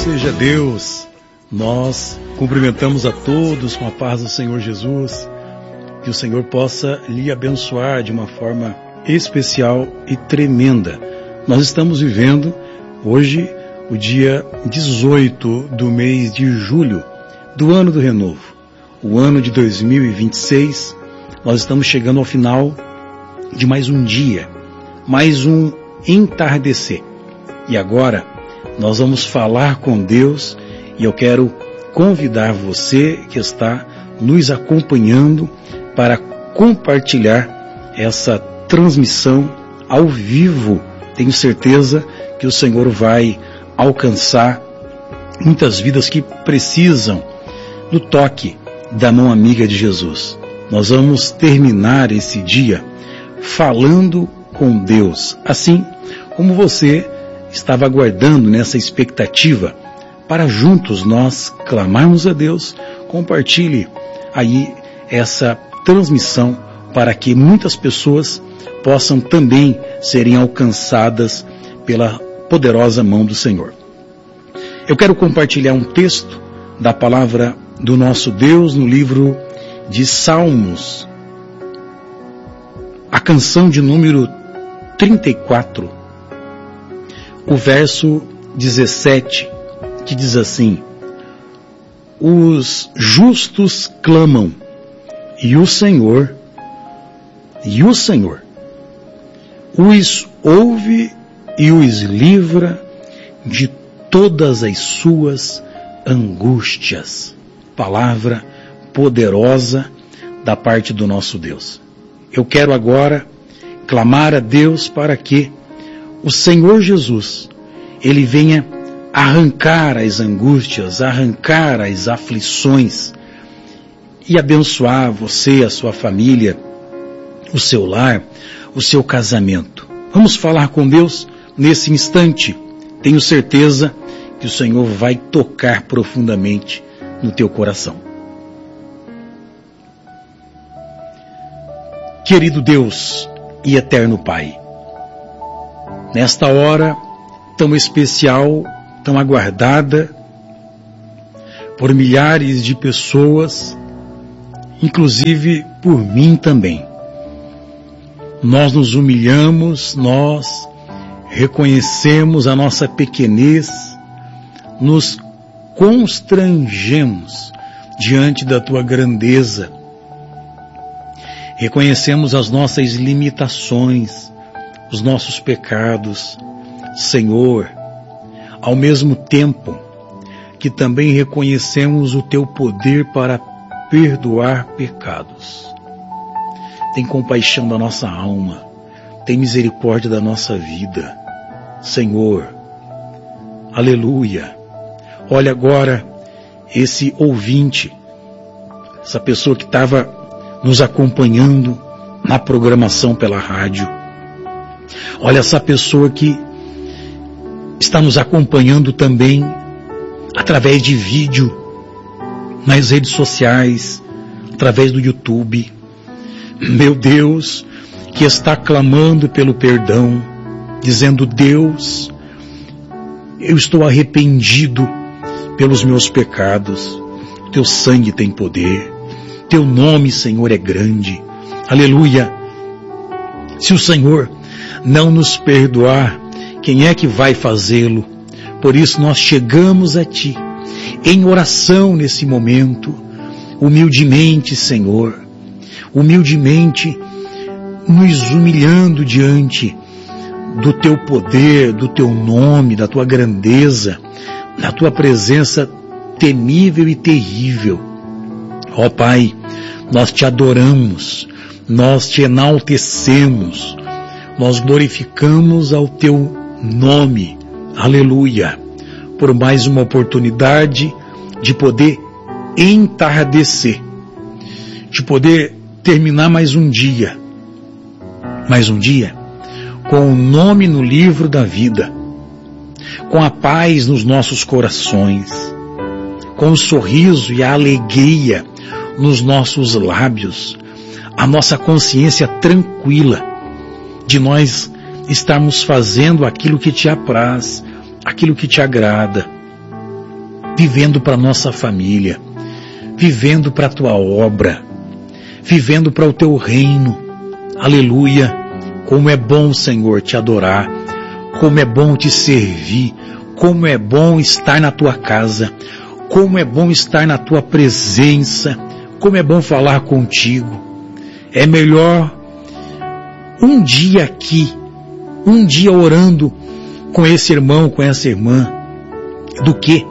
seja Deus. Nós cumprimentamos a todos com a paz do Senhor Jesus. Que o Senhor possa lhe abençoar de uma forma especial e tremenda. Nós estamos vivendo hoje o dia 18 do mês de julho do ano do renovo. O ano de 2026, nós estamos chegando ao final de mais um dia, mais um entardecer. E agora nós vamos falar com Deus e eu quero convidar você que está nos acompanhando para compartilhar essa transmissão ao vivo. Tenho certeza que o Senhor vai alcançar muitas vidas que precisam do toque da mão amiga de Jesus. Nós vamos terminar esse dia falando com Deus, assim como você estava aguardando nessa expectativa para juntos nós clamarmos a Deus. Compartilhe aí essa transmissão para que muitas pessoas possam também serem alcançadas pela poderosa mão do Senhor. Eu quero compartilhar um texto da palavra do nosso Deus no livro de Salmos, a canção de número 34, o verso 17, que diz assim: os justos clamam, e o Senhor os ouve e os livra de todas as suas angústias. Palavra poderosa da parte do nosso Deus. Eu quero agora clamar a Deus para que o Senhor Jesus, Ele venha arrancar as angústias, arrancar as aflições e abençoar você, a sua família, o seu lar, o seu casamento. Vamos falar com Deus nesse instante. Tenho certeza que o Senhor vai tocar profundamente no teu coração. Querido Deus e eterno Pai, nesta hora tão especial, tão aguardada por milhares de pessoas, inclusive por mim também, nós nos humilhamos, nós reconhecemos a nossa pequenez, nos constrangemos diante da Tua grandeza, reconhecemos as nossas limitações, os nossos pecados, Senhor, ao mesmo tempo que também reconhecemos o Teu poder para perdoar pecados. Tem compaixão da nossa alma, tem misericórdia da nossa vida, Senhor, aleluia. Olha agora esse ouvinte, essa pessoa que estava nos acompanhando na programação pela rádio. Olha essa pessoa que está nos acompanhando também através de vídeo, nas redes sociais, através do YouTube. Meu Deus, que está clamando pelo perdão, dizendo: Deus, eu estou arrependido pelos meus pecados, Teu sangue tem poder, Teu nome, Senhor, é grande, aleluia. Se o Senhor não nos perdoar, quem é que vai fazê-lo? Por isso nós chegamos a Ti, em oração nesse momento, humildemente, Senhor, humildemente nos humilhando diante do Teu poder, do Teu nome, da Tua grandeza, da Tua presença temível e terrível. Ó Pai, nós Te adoramos, nós Te enaltecemos, nós glorificamos ao Teu nome, aleluia, por mais uma oportunidade de poder entardecer, de poder terminar mais um dia com o nome no livro da vida, com a paz nos nossos corações, com o sorriso e a alegria nos nossos lábios, a nossa consciência tranquila de nós estarmos fazendo aquilo que Te apraz, aquilo que Te agrada. vivendo para nossa família, vivendo para a tua obra, vivendo para o teu reino. Aleluia! Como é bom, Senhor, te adorar, como é bom te servir, como é bom estar na tua casa, como é bom estar na tua presença, como é bom falar contigo. É melhor um dia aqui, um dia orando com esse irmão, com essa irmã, do que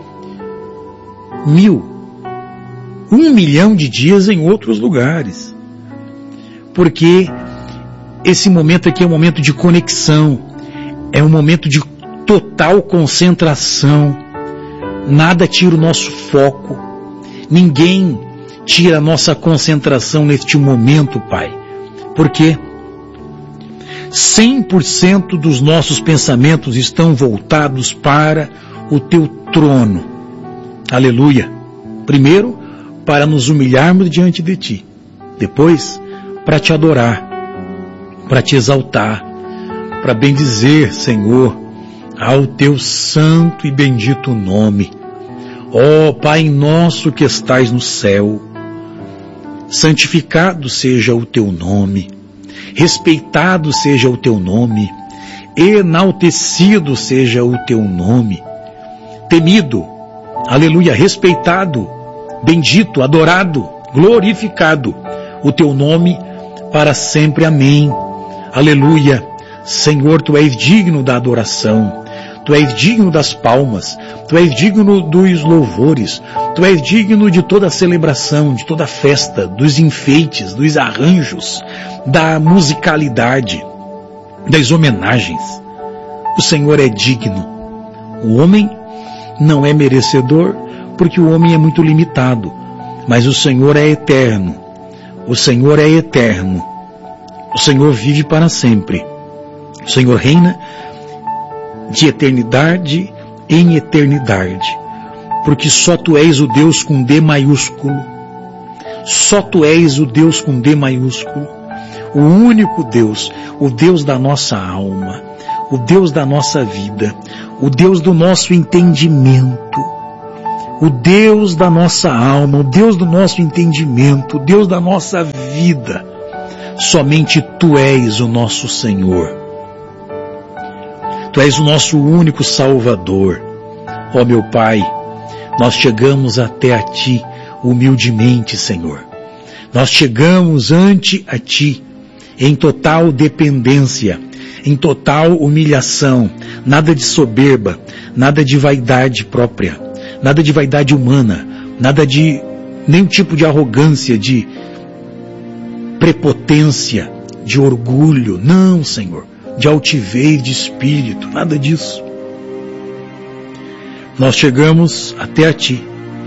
1 milhão de dias em outros lugares. Porque esse momento aqui é um momento de conexão, é um momento de total concentração. Nada tira o nosso foco, ninguém tira a nossa concentração neste momento, Pai, porque 100% dos nossos pensamentos estão voltados para o teu trono. Aleluia! Primeiro, para nos humilharmos diante de ti. Depois, para te adorar, para te exaltar, para bendizer, Senhor, ao teu santo e bendito nome. Ó Pai nosso que estais no céu, santificado seja o teu nome, respeitado seja o teu nome, enaltecido seja o teu nome, temido, aleluia, respeitado, bendito, adorado, glorificado o teu nome para sempre, amém. Aleluia. Senhor, tu és digno da adoração, tu és digno das palmas, tu és digno dos louvores, tu és digno de toda a celebração, de toda a festa, dos enfeites, dos arranjos, da musicalidade, das homenagens. O Senhor é digno. O homem não é merecedor, porque o homem é muito limitado, mas o Senhor é eterno. O Senhor é eterno. O Senhor vive para sempre. O Senhor reina de eternidade em eternidade, porque só tu és o Deus com D maiúsculo. Só tu és o Deus com D maiúsculo, o único Deus, o Deus da nossa alma, o Deus da nossa vida, o Deus do nosso entendimento, o Deus da nossa alma, o Deus do nosso entendimento, o Deus da nossa vida. Somente tu és o nosso Senhor. Tu és o nosso único Salvador. Ó meu Pai, nós chegamos até a Ti humildemente, Senhor. Nós chegamos ante a Ti em total dependência, em total humilhação, nada de soberba, nada de vaidade própria, nada de vaidade humana, nada de nenhum tipo de arrogância, de prepotência, de orgulho. Não, Senhor, de altivez de espírito, nada disso. Nós chegamos até a Ti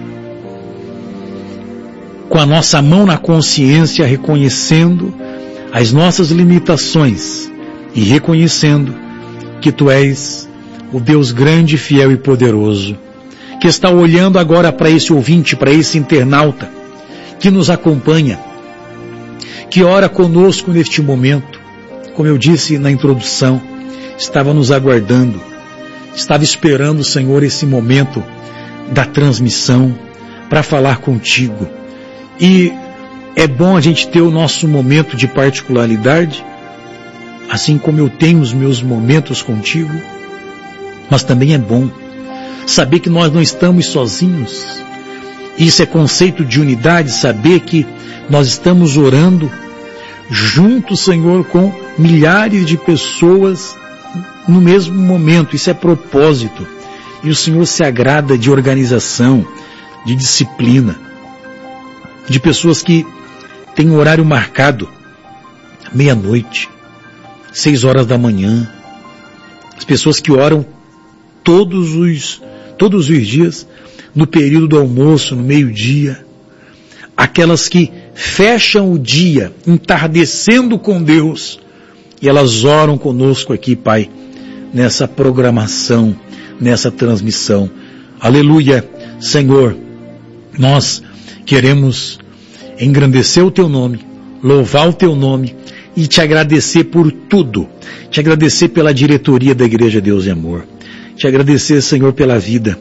com a nossa mão na consciência, reconhecendo as nossas limitações e reconhecendo que Tu és o Deus grande, fiel e poderoso, que está olhando agora para esse ouvinte, para esse internauta que nos acompanha, que ora conosco neste momento. Como eu disse na introdução, estava nos aguardando, estava esperando, Senhor, esse momento da transmissão para falar contigo. E é bom a gente ter o nosso momento de particularidade, assim como eu tenho os meus momentos contigo, mas também é bom saber que nós não estamos sozinhos. Isso é conceito de unidade, saber que nós estamos orando juntos, Senhor, com milhares de pessoas no mesmo momento. Isso é propósito. E o Senhor se agrada de organização, de disciplina, de pessoas que têm um horário marcado, meia-noite, 6 horas da manhã, as pessoas que oram todos os dias, no período do almoço, no meio-dia, aquelas que fecham o dia entardecendo com Deus, e elas oram conosco aqui, Pai, nessa programação, nessa transmissão. Aleluia, Senhor, nós queremos engrandecer o Teu nome, louvar o Teu nome e Te agradecer por tudo. Te agradecer pela diretoria da Igreja Deus e Amor. Te agradecer, Senhor, pela vida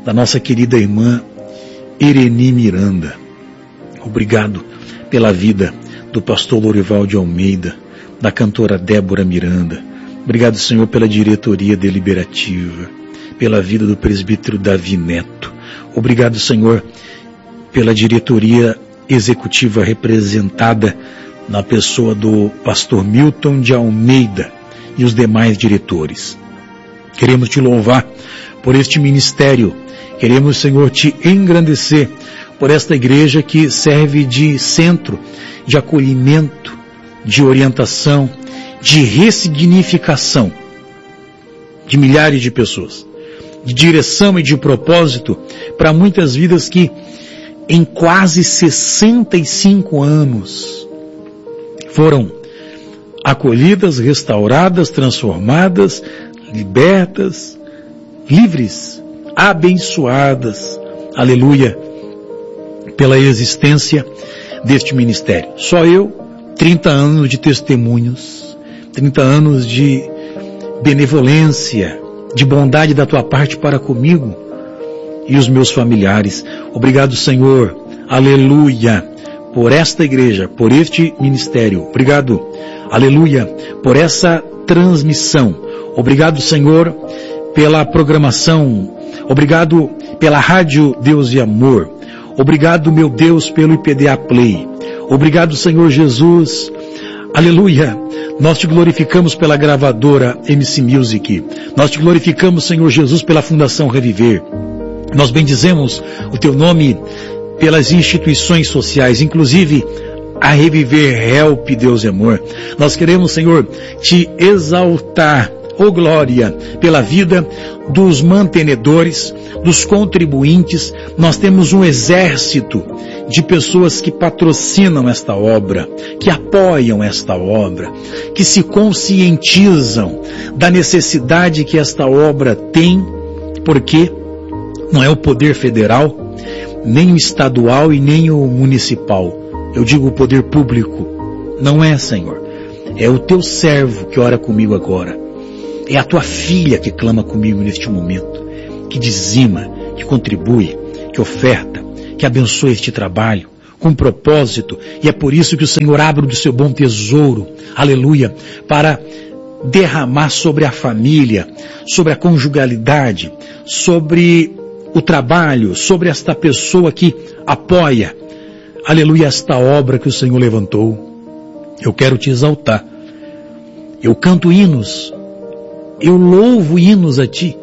da nossa querida irmã Ireni Miranda. Obrigado pela vida do pastor Lorival de Almeida, da cantora Débora Miranda. Obrigado, Senhor, pela diretoria deliberativa, pela vida do presbítero Davi Neto. Obrigado, Senhor, pela diretoria executiva representada na pessoa do pastor Milton de Almeida e os demais diretores. Queremos te louvar por este ministério. Queremos, Senhor, te engrandecer por esta igreja que serve de centro de acolhimento, de orientação, de ressignificação de milhares de pessoas, de direção e de propósito para muitas vidas que em quase 65 anos foram acolhidas, restauradas, transformadas, libertas, livres, abençoadas, aleluia, pela existência deste ministério. Só eu, 30 anos de testemunhos, 30 anos de benevolência, de bondade da tua parte para comigo e os meus familiares. Obrigado, Senhor, aleluia, por esta igreja, por este ministério. Obrigado, aleluia, por essa transmissão. Obrigado, Senhor, pela programação. Obrigado pela Rádio Deus e Amor. Obrigado, meu Deus, pelo IPDA Play. Obrigado, Senhor Jesus. Aleluia. Nós te glorificamos pela gravadora MC Music. Nós te glorificamos, Senhor Jesus, pela Fundação Reviver. Nós bendizemos o teu nome pelas instituições sociais, inclusive a Reviver Help, Deus e Amor. Nós queremos, Senhor, te exaltar, oh glória, pela vida dos mantenedores, dos contribuintes. Nós temos um exército de pessoas que patrocinam esta obra, que apoiam esta obra, que se conscientizam da necessidade que esta obra tem, porque não é o poder federal, nem o estadual e nem o municipal. Eu digo o poder público. Não é, Senhor. É o teu servo que ora comigo agora. É a tua filha que clama comigo neste momento, que dizima, que contribui, que oferta, que abençoa este trabalho com propósito. E é por isso que o Senhor abre do seu bom tesouro, aleluia, para derramar sobre a família, sobre a conjugalidade, sobre o trabalho, sobre esta pessoa que apoia, aleluia, esta obra que o Senhor levantou. Eu quero te exaltar. Eu canto hinos, eu louvo hinos a ti,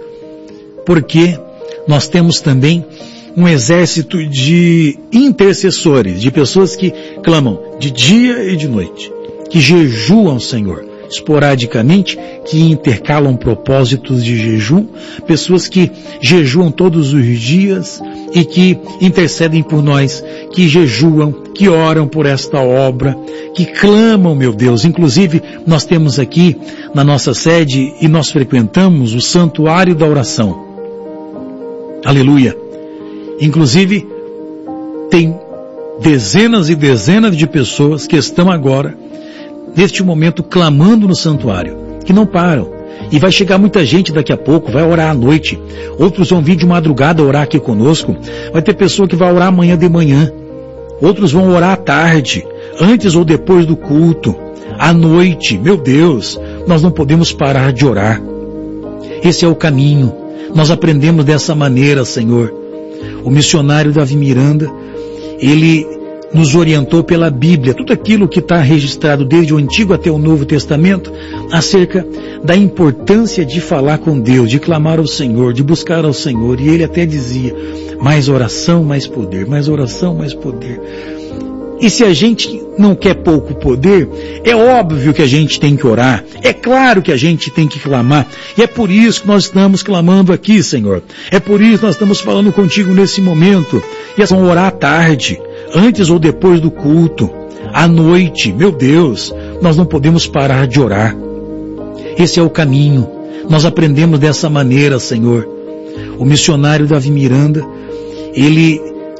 porque nós temos também um exército de intercessores, de pessoas que clamam de dia e de noite, que jejuam, Senhor, esporadicamente, que intercalam propósitos de jejum, pessoas que jejuam todos os dias e que intercedem por nós, que jejuam, que oram por esta obra, que clamam, meu Deus. Inclusive, nós temos aqui na nossa sede e nós frequentamos o Santuário da Oração. Aleluia. Inclusive, tem dezenas e dezenas de pessoas que estão agora neste momento clamando no santuário, que não param. E vai chegar muita gente daqui a pouco, vai orar à noite. Outros vão vir de madrugada orar aqui conosco. Vai ter pessoa que vai orar amanhã de manhã. Outros vão orar à tarde, antes ou depois do culto, à noite. Meu Deus, nós não podemos parar de orar. Esse é o caminho. Nós aprendemos dessa maneira, Senhor. O missionário Davi Miranda, ele nos orientou pela Bíblia, tudo aquilo que está registrado desde o Antigo até o Novo Testamento, acerca da importância de falar com Deus, de clamar ao Senhor, de buscar ao Senhor. E ele até dizia, mais oração, mais poder, mais oração, mais poder. E se a gente não quer pouco poder, é óbvio que a gente tem que orar, é claro que a gente tem que clamar, e é por isso que nós estamos clamando aqui, Senhor. É por isso que nós estamos falando contigo nesse momento. E vamos orar à tarde, antes ou depois do culto, à noite. Meu Deus, nós não podemos parar de orar. Esse é o caminho. Nós aprendemos dessa maneira, Senhor. O missionário Davi Miranda, ele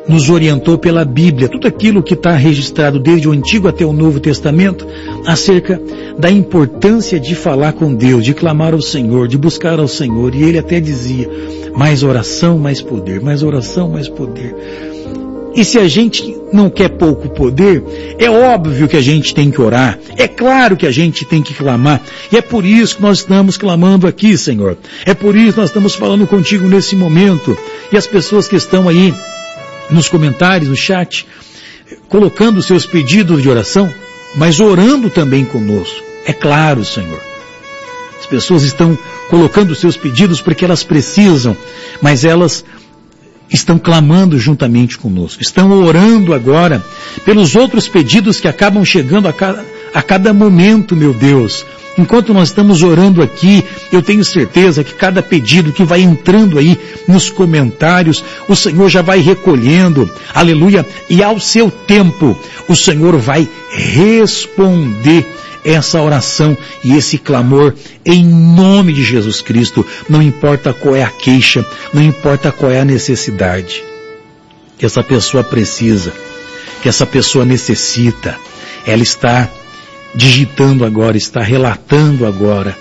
nos orientou pela Bíblia, tudo aquilo que está registrado desde o Antigo até o Novo Testamento, acerca da importância de falar com Deus, de clamar ao Senhor, de buscar ao Senhor. E ele até dizia, mais oração, mais poder, mais oração, mais poder. E se a gente não quer pouco poder, é óbvio que a gente tem que orar, é claro que a gente tem que clamar, e é por isso que nós estamos clamando aqui, Senhor. É por isso que nós estamos falando contigo nesse momento. E as pessoas que estão aí nos comentários, no chat, colocando os seus pedidos de oração, mas orando também conosco. É claro, Senhor. As pessoas estão colocando os seus pedidos porque elas precisam, mas elas estão clamando juntamente conosco. Estão orando agora pelos outros pedidos que acabam chegando a cada momento, meu Deus. Enquanto nós estamos orando aqui, eu tenho certeza que cada pedido que vai entrando aí nos comentários, o Senhor já vai recolhendo, aleluia, e ao seu tempo, o Senhor vai responder essa oração e esse clamor em nome de Jesus Cristo. Não importa qual é a queixa, não importa qual é a necessidade que essa pessoa precisa, que essa pessoa necessita, ela está digitando agora, está relatando agora.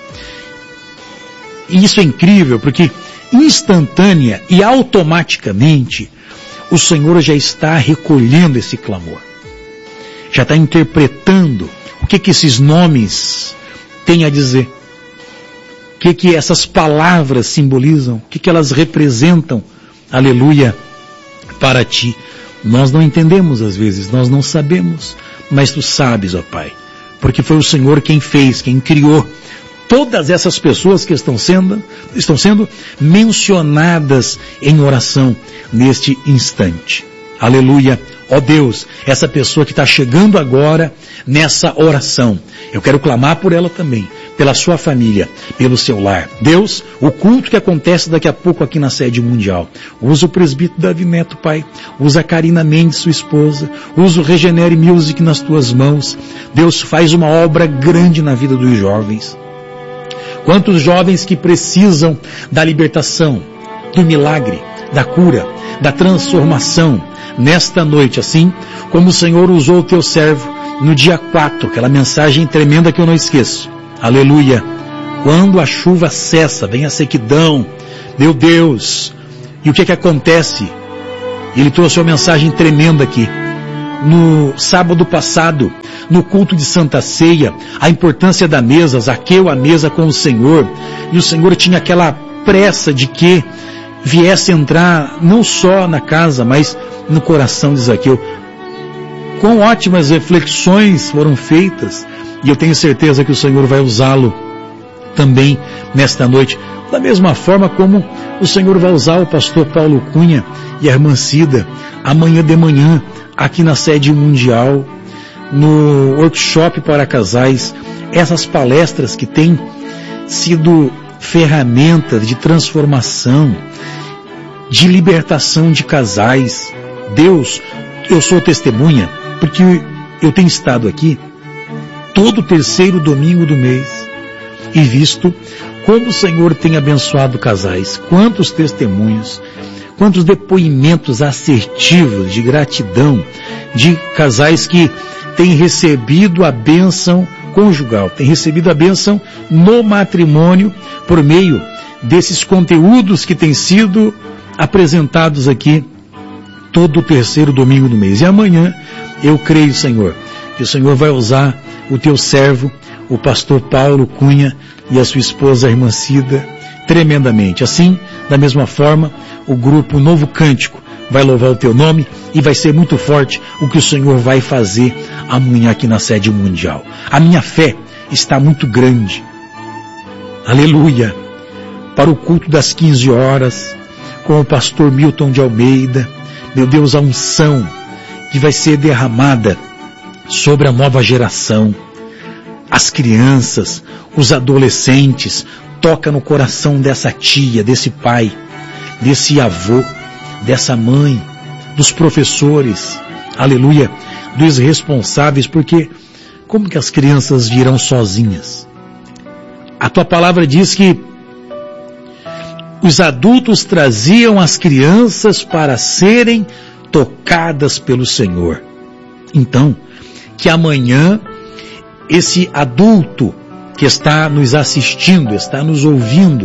E isso é incrível, porque instantânea e automaticamente o Senhor já está recolhendo esse clamor. Já está interpretando o que esses nomes têm a dizer. O que essas palavras simbolizam, o que elas representam, aleluia, para ti. Nós não entendemos às vezes, nós não sabemos, mas tu sabes, ó Pai. Porque foi o Senhor quem fez, quem criou todas essas pessoas que estão sendo mencionadas em oração neste instante. Aleluia. Ó Deus, essa pessoa que está chegando agora nessa oração, eu quero clamar por ela também, pela sua família, pelo seu lar. Deus, o culto que acontece daqui a pouco aqui na sede mundial, usa o presbítero Davi Neto, Pai, usa a Karina Mendes, sua esposa, usa o Regenere Music nas tuas mãos. Deus, faz uma obra grande na vida dos jovens. Quantos jovens que precisam da libertação, do milagre, da cura, da transformação, nesta noite, assim como o Senhor usou o teu servo no dia 4, aquela mensagem tremenda que eu não esqueço. Aleluia. Quando a chuva cessa, vem a sequidão, meu Deus, e o que acontece? Ele trouxe uma mensagem tremenda aqui. No sábado passado, no culto de Santa Ceia, a importância da mesa, Zaqueu à mesa com o Senhor, e o Senhor tinha aquela pressa de que viesse entrar não só na casa, mas no coração de Zaqueu. Quão ótimas reflexões foram feitas, e eu tenho certeza que o Senhor vai usá-lo também nesta noite, da mesma forma como o Senhor vai usar o pastor Paulo Cunha e a irmã Cida, amanhã de manhã, aqui na sede mundial, no workshop para casais, essas palestras que têm sido ferramentas de transformação, de libertação de casais. Deus, eu sou testemunha, porque eu tenho estado aqui todo terceiro domingo do mês e visto como o Senhor tem abençoado casais. Quantos testemunhos, quantos depoimentos assertivos de gratidão de casais que têm recebido a bênção conjugal, têm recebido a bênção no matrimônio por meio desses conteúdos que têm sido apresentados aqui todo o terceiro domingo do mês. E amanhã eu creio, Senhor, que o Senhor vai usar o teu servo, o pastor Paulo Cunha e a sua esposa, a irmã Cida, tremendamente. Assim, da mesma forma, o grupo Novo Cântico vai louvar o teu nome e vai ser muito forte o que o Senhor vai fazer amanhã aqui na sede mundial. A minha fé está muito grande. Aleluia. Para o culto das 15 horas, com o pastor Milton de Almeida, meu Deus, a unção que vai ser derramada sobre a nova geração, as crianças, os adolescentes, toca no coração dessa tia, desse pai, desse avô, dessa mãe, dos professores, aleluia, dos responsáveis, porque como que as crianças virão sozinhas? A tua palavra diz que os adultos traziam as crianças para serem tocadas pelo Senhor. Então, que amanhã esse adulto que está nos assistindo, está nos ouvindo,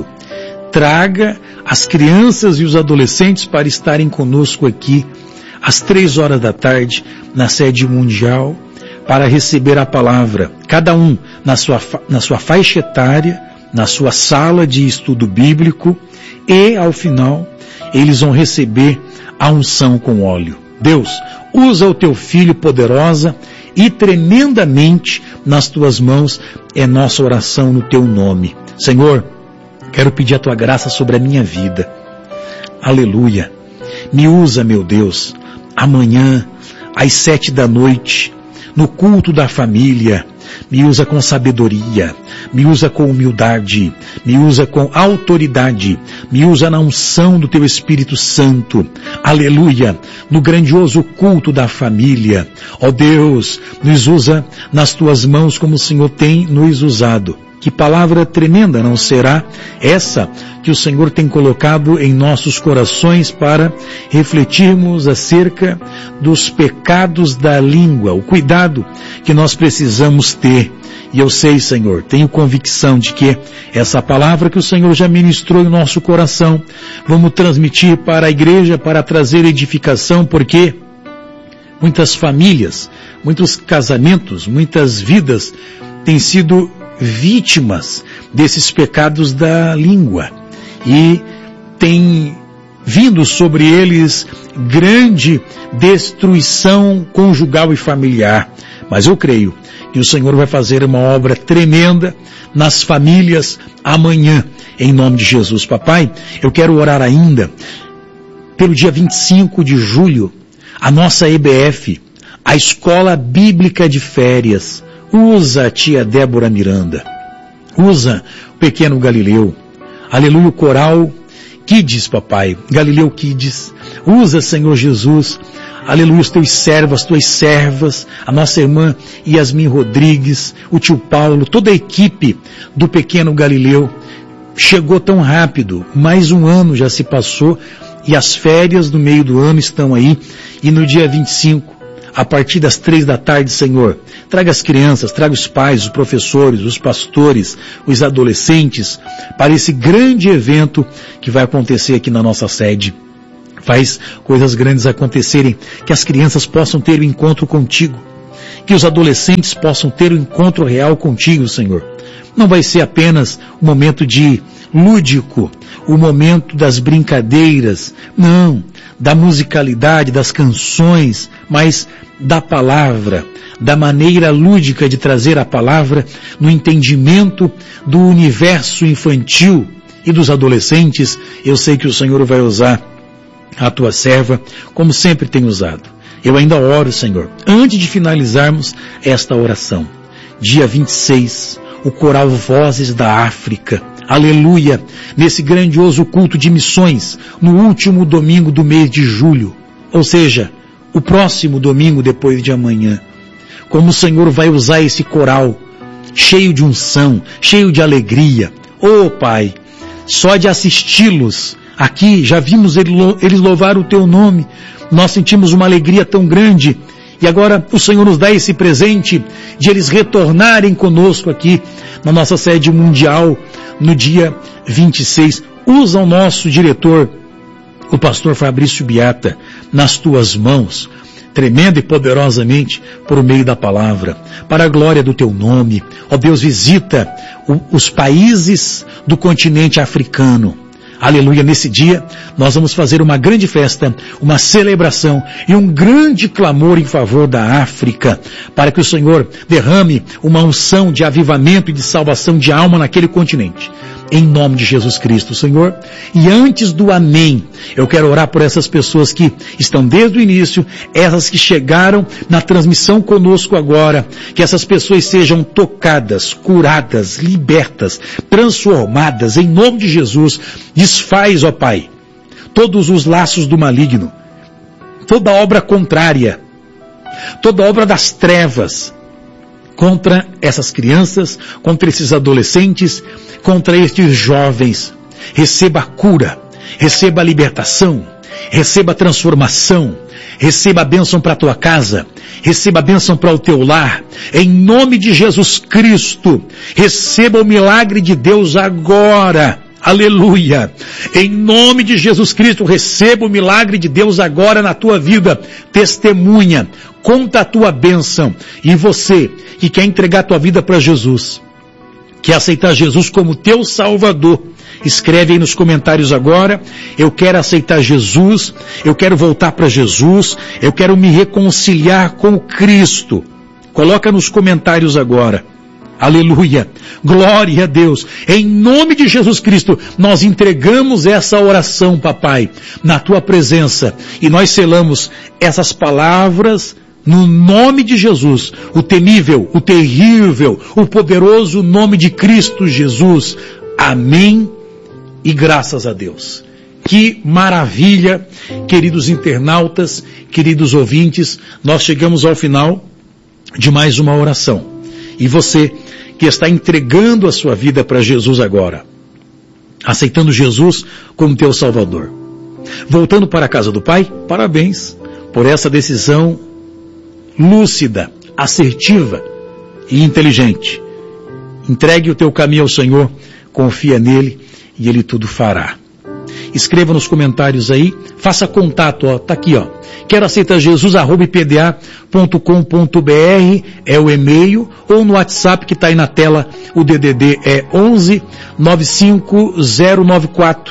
traga as crianças e os adolescentes para estarem conosco aqui às 3 da tarde na sede mundial para receber a palavra, cada um na sua faixa etária, na sua sala de estudo bíblico, e ao final eles vão receber a unção com óleo. Deus, usa o teu filho poderosa e tremendamente nas tuas mãos é nossa oração no teu nome. Senhor, quero pedir a tua graça sobre a minha vida. Aleluia. Me usa, meu Deus, amanhã às 7 da noite, no culto da família. Me usa com sabedoria, me usa com humildade, me usa com autoridade, me usa na unção do teu Espírito Santo. Aleluia, no grandioso culto da família. Ó Deus, nos usa nas tuas mãos como o Senhor tem nos usado. Que palavra tremenda não será essa que o Senhor tem colocado em nossos corações para refletirmos acerca dos pecados da língua, o cuidado que nós precisamos ter. E eu sei, Senhor, tenho convicção de que essa palavra que o Senhor já ministrou em nosso coração, vamos transmitir para a igreja, para trazer edificação, porque muitas famílias, muitos casamentos, muitas vidas têm sido vítimas desses pecados da língua e tem vindo sobre eles grande destruição conjugal e familiar. Mas eu creio que o Senhor vai fazer uma obra tremenda nas famílias amanhã, em nome de Jesus. Papai, eu quero orar ainda pelo dia 25 de julho, a nossa EBF, a Escola Bíblica de Férias. Usa a tia Débora Miranda, usa o pequeno Galileu, aleluia, o coral Kids, papai, Galileu Kids, usa, Senhor Jesus, aleluia, os teus servos, as tuas servas, a nossa irmã Yasmin Rodrigues, o tio Paulo, toda a equipe do pequeno Galileu. Chegou tão rápido, mais um ano já se passou e as férias do meio do ano estão aí, e no dia 25, a partir das 3 da tarde, Senhor, traga as crianças, traga os pais, os professores, os pastores, os adolescentes, para esse grande evento que vai acontecer aqui na nossa sede. Faz coisas grandes acontecerem, que as crianças possam ter o encontro contigo, que os adolescentes possam ter o encontro real contigo, Senhor. Não vai ser apenas um momento de lúdico, o momento das brincadeiras, não, da musicalidade, das canções, mas da palavra, da maneira lúdica de trazer a palavra no entendimento do universo infantil e dos adolescentes. Eu sei que o Senhor vai usar a tua serva como sempre tem usado. Eu ainda oro, Senhor, antes de finalizarmos esta oração, dia 26, o coral Vozes da África, aleluia, nesse grandioso culto de missões, no último domingo do mês de julho, ou seja, o próximo domingo depois de amanhã. Como o Senhor vai usar esse coral, cheio de unção, cheio de alegria. Oh Pai, só de assisti-los aqui, já vimos eles louvar o Teu nome, nós sentimos uma alegria tão grande. E agora o Senhor nos dá esse presente de eles retornarem conosco aqui na nossa sede mundial no dia 26. Usa o nosso diretor, o pastor Fabrício Biata, nas tuas mãos, tremenda e poderosamente por meio da palavra, para a glória do teu nome. Ó Deus, visita os países do continente africano. Aleluia, nesse dia nós vamos fazer uma grande festa, uma celebração e um grande clamor em favor da África, para que o Senhor derrame uma unção de avivamento e de salvação de alma naquele continente. Em nome de Jesus Cristo, Senhor. E antes do amém, eu quero orar por essas pessoas que estão desde o início, essas que chegaram na transmissão conosco agora, que essas pessoas sejam tocadas, curadas, libertas, transformadas, em nome de Jesus. Desfaz, ó Pai, todos os laços do maligno, toda obra contrária, toda obra das trevas, contra essas crianças, contra esses adolescentes, contra estes jovens. Receba a cura, receba a libertação, receba a transformação, receba a bênção para a tua casa, receba a bênção para o teu lar, em nome de Jesus Cristo, receba o milagre de Deus agora, aleluia, em nome de Jesus Cristo, receba o milagre de Deus agora na tua vida, testemunha, conta a tua bênção, e você que quer entregar a tua vida para Jesus, quer aceitar Jesus como teu Salvador, escreve aí nos comentários agora, eu quero aceitar Jesus, eu quero voltar para Jesus, eu quero me reconciliar com o Cristo. Coloca nos comentários agora. Aleluia, glória a Deus, em nome de Jesus Cristo, nós entregamos essa oração, papai, na tua presença, e nós selamos essas palavras no nome de Jesus, o temível, o terrível, o poderoso nome de Cristo Jesus. Amém e graças a Deus. Que maravilha, queridos internautas, queridos ouvintes, nós chegamos ao final de mais uma oração. E você que está entregando a sua vida para Jesus agora, aceitando Jesus como teu Salvador, voltando para a casa do Pai, parabéns por essa decisão lúcida, assertiva e inteligente. Entregue o teu caminho ao Senhor, confia nele e Ele tudo fará. Escreva nos comentários aí, faça contato, ó, tá aqui, ó. Quero aceitar Jesus, @ipda.com.br é o e-mail, ou no WhatsApp que está aí na tela, o DDD é 11 95094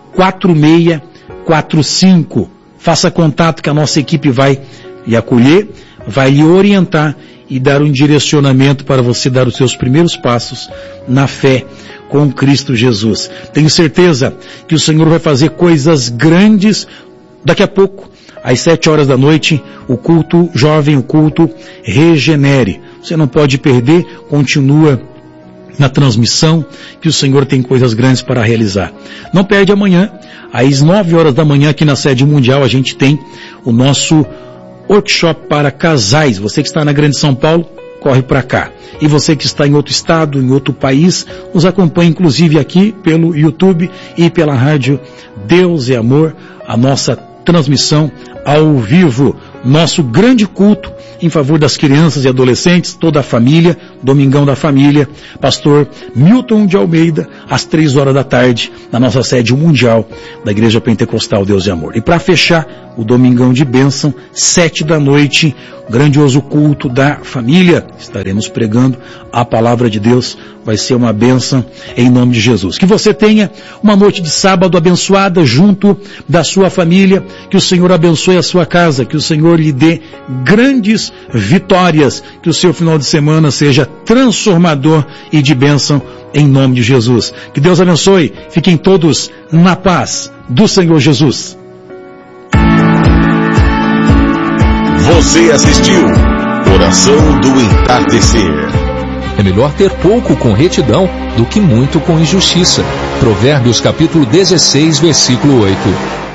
4645. Faça contato que a nossa equipe vai lhe acolher, vai lhe orientar e dar um direcionamento para você dar os seus primeiros passos na fé com Cristo Jesus. Tenho certeza que o Senhor vai fazer coisas grandes daqui a pouco, às 7 horas da noite, o culto jovem, o culto Regenere. Você não pode perder, continua na transmissão, que o Senhor tem coisas grandes para realizar. Não perde amanhã, às 9 horas da manhã, aqui na sede mundial, a gente tem o nosso workshop para casais. Você que está na Grande São Paulo, corre para cá. E você que está em outro estado, em outro país, nos acompanha inclusive aqui pelo YouTube e pela rádio Deus é Amor, a nossa transmissão ao vivo, nosso grande culto em favor das crianças e adolescentes, toda a família, Domingão da Família, pastor Milton de Almeida, às 3 horas da tarde, na nossa sede mundial da Igreja Pentecostal Deus e Amor. E para fechar, o Domingão de Bênção, 7 da noite, o grandioso culto da família, estaremos pregando a palavra de Deus, vai ser uma bênção em nome de Jesus. Que você tenha uma noite de sábado abençoada junto da sua família, que o Senhor abençoe a sua casa, que o Senhor lhe dê grandes vitórias, que o seu final de semana seja transformador e de bênção em nome de Jesus. Que Deus abençoe, fiquem todos na paz do Senhor Jesus. Você assistiu Oração do Entardecer. É melhor ter pouco com retidão do que muito com injustiça. Provérbios capítulo 16, versículo 8.